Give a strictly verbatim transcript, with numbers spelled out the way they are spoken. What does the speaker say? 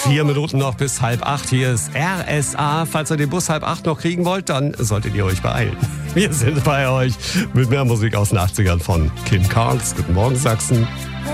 Vier Minuten noch bis halb acht. Hier ist R S A. Falls ihr den Bus halb acht noch kriegen wollt, dann solltet ihr euch beeilen. Wir sind bei euch mit mehr Musik aus den achtzigern von Kim Carnes. Guten Morgen, Sachsen.